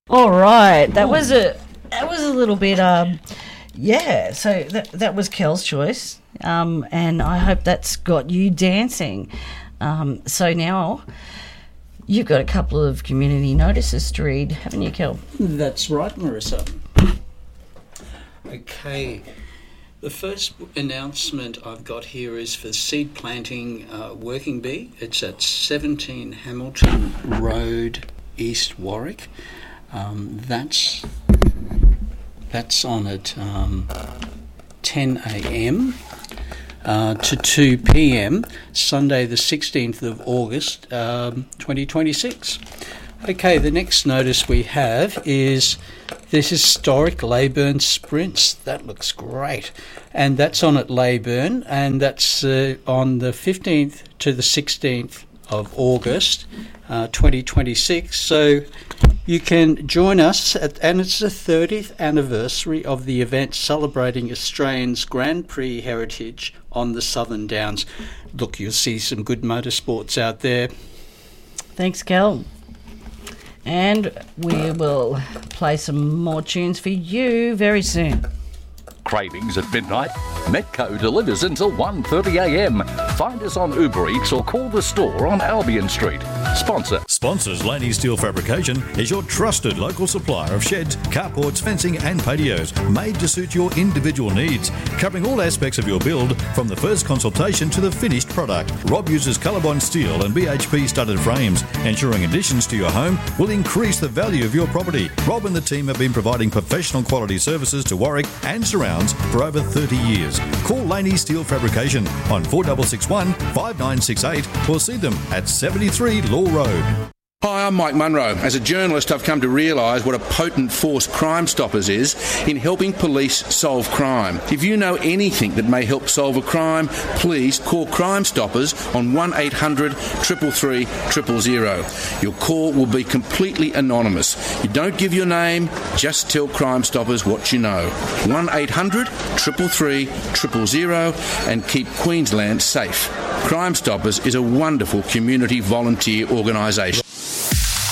All right, that was a little bit yeah. So that was Kel's choice, and I hope that's got you dancing. So now you've got a couple of community notices to read, haven't you, Kel? That's right, Marissa. Okay. The first announcement I've got here is for seed planting Working Bee. It's at 17 Hamilton Road, East Warwick. That's on at 10 a.m. To 2 p.m. Sunday the 16th of August 2026. Okay, the next notice we have is the historic Leyburn Sprints. That looks great. And that's on at Leyburn, and that's on the 15th to the 16th of August 2026. So you can join us, and it's the 30th anniversary of the event celebrating Australians' Grand Prix heritage on the Southern Downs. Look, you'll see some good motorsports out there. Thanks, Kel. And we will play some more tunes for you very soon. Cravings at midnight? Metco delivers until 1:30am. Find us on Uber Eats or call the store on Albion Street. Sponsors Laney Steel Fabrication is your trusted local supplier of sheds, carports, fencing and patios made to suit your individual needs, covering all aspects of your build from the first consultation to the finished product. Rob uses Colorbond steel and BHP studded frames, ensuring additions to your home will increase the value of your property. Rob and the team have been providing professional quality services to Warwick and surrounds for over 30 years. Call Laney Steel Fabrication on 4661 5968 or see them at 73 Law Road. Hi, I'm Mike Munro. As a journalist, I've come to realise what a potent force Crime Stoppers is in helping police solve crime. If you know anything that may help solve a crime, please call Crime Stoppers on 1800 333 000. Your call will be completely anonymous. You don't give your name, just tell Crime Stoppers what you know. 1800 333 000 and keep Queensland safe. Crime Stoppers is a wonderful community volunteer organisation.